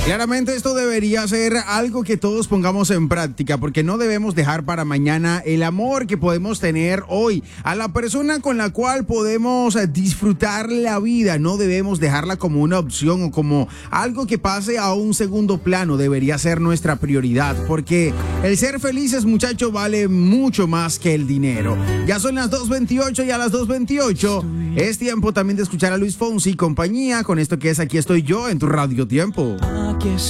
Claramente esto debería ser algo que todos pongamos en práctica, porque no debemos dejar para mañana el amor que podemos tener hoy, a la persona con la cual podemos disfrutar la vida. No debemos dejarla como una opción o como algo que pase a un segundo plano. Debería ser nuestra prioridad, porque el ser felices, muchachos, vale mucho más que el dinero. Ya son las 2:28 y a las 2:28 es tiempo también de escuchar a Luis Fonsi y compañía con esto que es Aquí estoy yo en tu Radio Tiempo.